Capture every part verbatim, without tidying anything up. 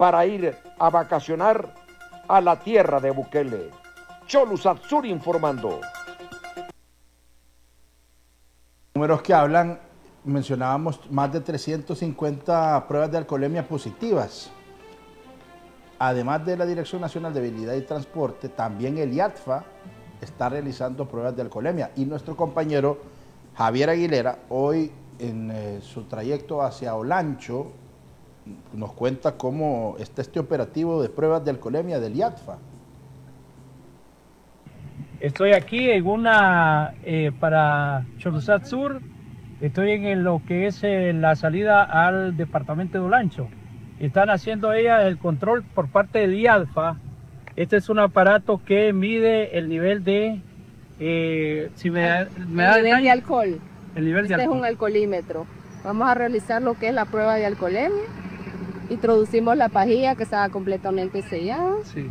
para ir a vacacionar a la tierra de Bukele. Cholusatsuri informando. Números que hablan, mencionábamos más de trescientas cincuenta pruebas de alcoholemia positivas. Además de la Dirección Nacional de Vialidad y Transporte, también el I A T F A está realizando pruebas de alcoholemia. Y nuestro compañero Javier Aguilera, hoy en eh, su trayecto hacia Olancho, nos cuenta cómo está este operativo de pruebas de alcoholemia del I A T F A. Estoy aquí en una, eh, para Cholusat Sur, estoy en lo que es eh, la salida al departamento de Olancho. Están haciendo ella el control por parte del I A T F A. Este es un aparato que mide el nivel de, eh, si me, da, me el da nivel detalle, de alcohol. El nivel este de alcohol. Es un alcoholímetro. Vamos a realizar lo que es la prueba de alcoholemia. Introducimos la pajilla que estaba completamente sellada. Sí.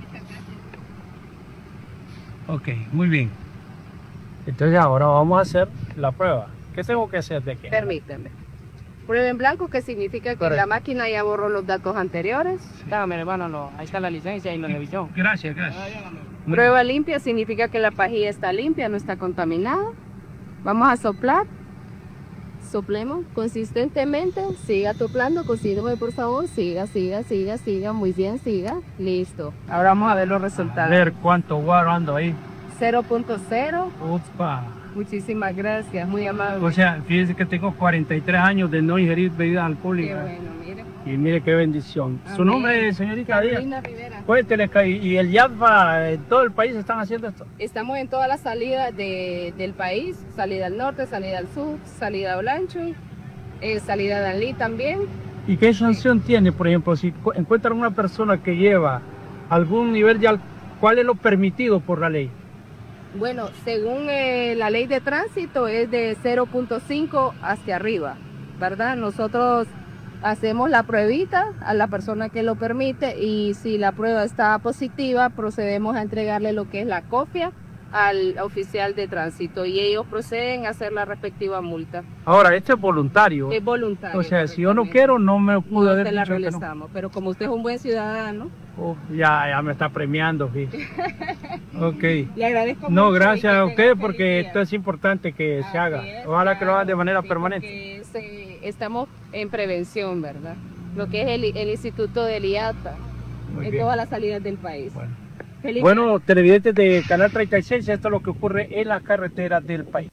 Ok, muy bien. Entonces ahora vamos a hacer la prueba. ¿Qué tengo que hacer de qué? Permíteme. Prueba en blanco, que significa que Correcto. La máquina ya borró los datos anteriores. Sí. Dámame, hermano, no. Ahí está la licencia y la revisión. Gracias, gracias. Prueba limpia significa que la pajilla está limpia, no está contaminada. Vamos a soplar. Soplemos consistentemente. Siga soplando, consígueme por favor. Siga, siga, siga, siga. Muy bien, siga. Listo. Ahora vamos a ver los resultados. A ver cuánto guaro ando ahí. cero punto cero. Upa. Muchísimas gracias, muy amable. O sea, fíjense que tengo cuarenta y tres años de no ingerir bebidas alcohólicas. Qué bueno, mire. Y mire qué bendición. Amén. Su nombre, señorita Carolina Rivera. Cuéntele, y el I A T F A, en todo el país están haciendo esto. Estamos en todas las salidas de, del país, salida al norte, salida al sur, salida a Olancho, eh, salida a Danlí también. ¿Y qué sanción sí. tiene, por ejemplo, si encuentran una persona que lleva algún nivel de alcohol? ¿Cuál es lo permitido por la ley? Bueno, según eh, la ley de tránsito es de cero punto cinco hacia arriba, ¿verdad? Nosotros hacemos la pruebita a la persona que lo permite y si la prueba está positiva procedemos a entregarle lo que es la copia al oficial de tránsito y ellos proceden a hacer la respectiva multa. Ahora, esto es voluntario. Es voluntario. O sea, si yo no quiero, no me pude no haber te la dicho realizamos, que no. Pero como usted es un buen ciudadano. Oh, ya, ya me está premiando, fíjate. Ok. Le agradezco no, mucho. No, gracias a usted porque día. esto es importante que a se haga. Ver, Ojalá que lo hagan de manera sí, permanente. Se, estamos en prevención, ¿verdad? Lo que es el, el Instituto del I A T F A Muy en bien. todas las salidas del país. Bueno. Bueno, televidentes de Canal treinta y seis, esto es lo que ocurre en las carreteras del país.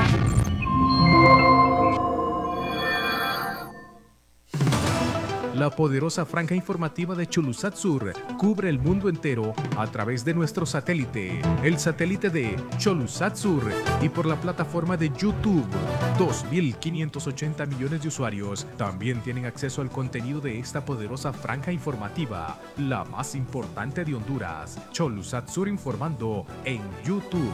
La poderosa franja informativa de Cholusat Sur cubre el mundo entero a través de nuestro satélite, el satélite de Cholusat Sur, y por la plataforma de YouTube. dos mil quinientos ochenta millones de usuarios también tienen acceso al contenido de esta poderosa franja informativa, la más importante de Honduras. Cholusat Sur informando en YouTube.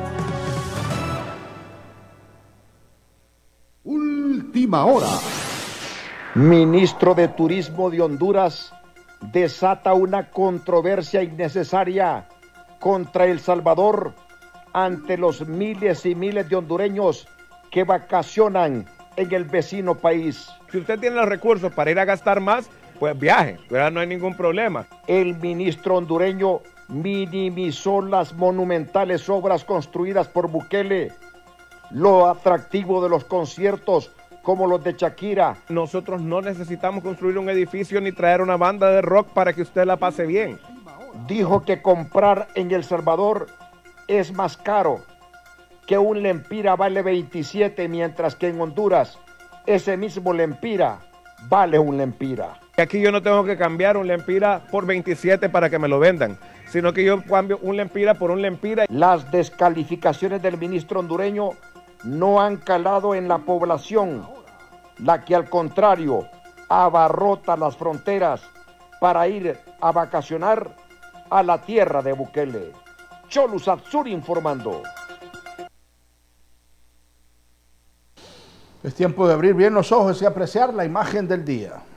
Última hora. Ministro de Turismo de Honduras desata una controversia innecesaria contra El Salvador ante los miles y miles de hondureños que vacacionan en el vecino país. Si usted tiene los recursos para ir a gastar más, pues viaje, pero no hay ningún problema. El ministro hondureño minimizó las monumentales obras construidas por Bukele, lo atractivo de los conciertos como los de Shakira. Nosotros no necesitamos construir un edificio ni traer una banda de rock para que usted la pase bien. Dijo que comprar en El Salvador es más caro, que un lempira vale veintisiete, mientras que en Honduras ese mismo lempira vale un lempira. Aquí yo no tengo que cambiar un lempira por veintisiete para que me lo vendan, sino que yo cambio un lempira por un lempira. Las descalificaciones del ministro hondureño no han calado en la población, la que al contrario abarrota las fronteras para ir a vacacionar a la tierra de Bukele. Cholusatsuri informando. Es tiempo de abrir bien los ojos y apreciar la imagen del día.